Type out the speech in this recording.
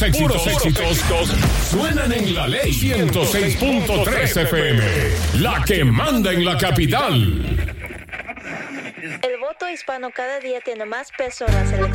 éxitos suenan en La Ley 106.3 FM, la que manda en la capital. El voto hispano cada día tiene más peso en la selección.